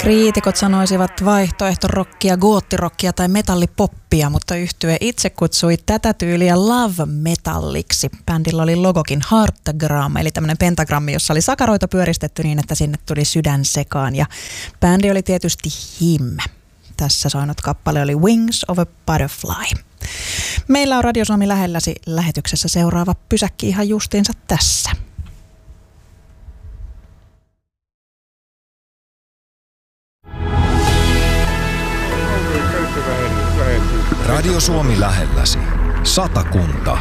Kriitikot sanoisivat vaihtoehtorokkia, goottirokkia tai metallipoppia, mutta yhtye itse kutsui tätä tyyliä love metalliksi. Bändillä oli logokin Heartagram, eli tämmöinen pentagrammi, jossa oli sakaroita pyöristetty niin, että sinne tuli sydän sekaan. Ja bändi oli tietysti Him. Tässä soinut kappale oli Wings of a Butterfly. Meillä on Radio Suomi lähelläsi lähetyksessä seuraava pysäkki ihan justiinsa tässä. Radio Suomi lähelläsi. Satakunta.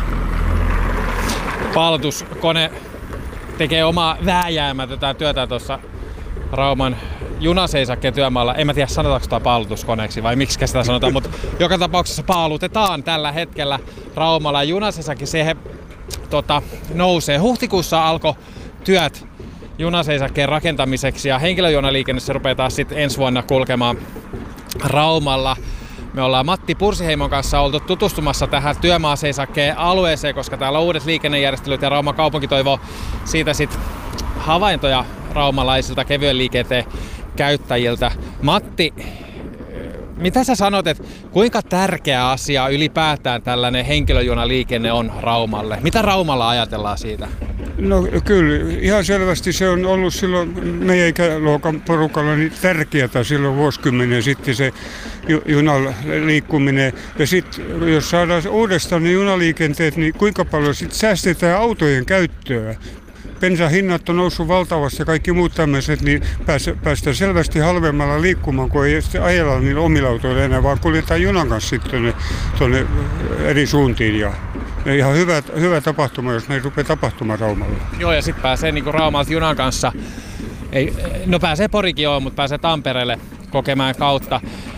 Paalutuskone tekee omaa vääjäämätöntä työtä tuossa Rauman junaseisakkeen työmaalla. En mä tiedä, sanotaanko sitä paalutuskoneeksi vai miksi sitä sanotaan, mutta joka tapauksessa paalutetaan tällä hetkellä Raumalla. Junaseisakki siihen nousee. Huhtikuussa alkoi työt junaseisakkeen rakentamiseksi ja henkilöjunaliikenne se rupeaa taas sitten ensi vuonna kulkemaan Raumalla. Me ollaan Matti Pursiheimon kanssa oltu tutustumassa tähän työmaaseisakkeen alueeseen, koska täällä on uudet liikennejärjestelyt ja Rauman kaupunki toivoo siitä sitten havaintoja raumalaisilta kevyen liikenteen käyttäjiltä. Matti, mitä sä sanot, että kuinka tärkeä asia ylipäätään tällainen henkilöjunaliikenne on Raumalle? Mitä Raumalla ajatellaan siitä? No kyllä, ihan selvästi se on ollut silloin meidän ikäluokan porukalla niin tärkeää silloin vuosikymmenen sitten se junaliikkuminen. Ja sitten jos saadaan uudestaan ne junaliikenteet, niin kuinka paljon sitten säästetään autojen käyttöä? Bensahinnat on noussut valtavasti ja kaikki muut tämmöiset, niin päästään selvästi halvemmalla liikkumaan, kun ei sitten ajella niillä omilla autoilla enää, vaan kuljetaan junan kanssa sitten tuonne eri suuntiin. Ja ihan hyvä tapahtuma, jos näin rupeaa tapahtumaan Raumalla. Joo, ja sitten pääsee niinku Raumalta junan kanssa, pääsee Porikin mutta pääsee Tampereelle kokemaan kautta.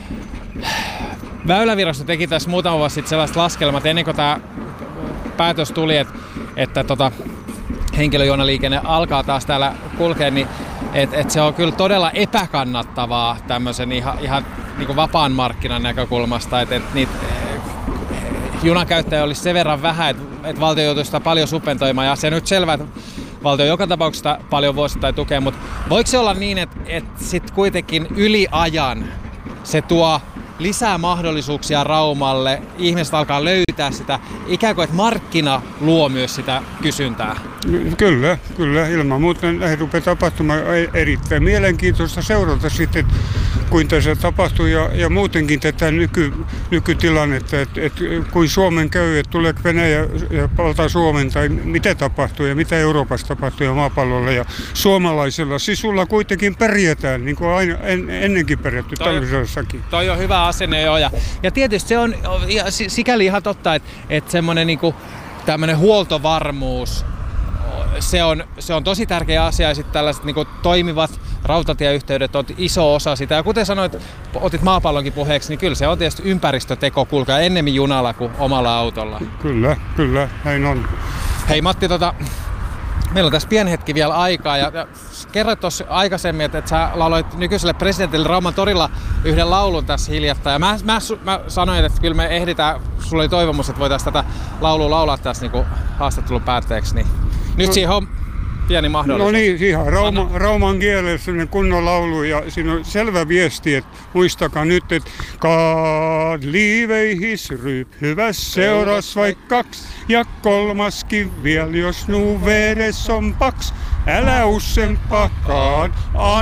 Väylävirasto teki tässä muutama vuosi sitten sellaiset laskelmat, ennen kuin tämä päätös tuli, että henkilöjunaliikenne alkaa taas täällä kulkea, niin että se on kyllä todella epäkannattavaa tämmöisen ihan niin kuin vapaan markkinan näkökulmasta, että niitä junankäyttäjä olisi sen verran vähän, että valtio joutuu sitä paljon subventoimaan, ja se nyt selvä, että valtio joka tapauksessa paljon vuosittain tukee, mutta voiko se olla niin, että sitten kuitenkin yli ajan se tuo lisää mahdollisuuksia Raumalle, ihmiset alkaa löytää sitä, ikään kuin että markkina luo myös sitä kysyntää? Kyllä, ilman muuta näin rupeaa tapahtumaan erittäin mielenkiintoista seurata sitten, kuin tässä tapahtuu ja muutenkin tätä nykytilannetta, että kuin Suomen käy, että tuleeko Venäjä ja valtaa Suomen tai mitä tapahtuu ja mitä Euroopassa tapahtuu ja maapallolla ja suomalaisella sisulla kuitenkin pärjätään, niin kuin aina ennenkin pärjätty talvisodallakin. Toi on hyvä asenne jo ja tietysti se on sikäli ihan totta, että semmoinen niinku tämmöinen huoltovarmuus, se on tosi tärkeä asia ja sitten tällaiset niinku toimivat rautatieyhteydet on iso osa sitä. Ja kuten sanoit, otit maapallonkin puheeksi, niin kyllä se on tietysti ympäristöteko kulkea ennemmin junalla kuin omalla autolla. Kyllä, näin on. Hei Matti, meillä on tässä pieni hetki vielä aikaa ja kerroit tuossa aikaisemmin, että sä lauloit nykyiselle presidentille Rauman torilla yhden laulun tässä hiljattain. Ja mä sanoin, että kyllä me ehditään, sulla oli toivomus, että voitaisiin tätä laulua laulaa tässä niin haastattelun päätteeksi. Niin nyt siihen on pieni mahdollisuus. No niin, ihan rauman kielessä kunnon laulu ja siinä on selvä viesti, että muistakaa nyt, että God leave his ryp, hyvä seuras vaikka 2 ja 3 vielä, jos nuu veres on paks. Älä useampakaan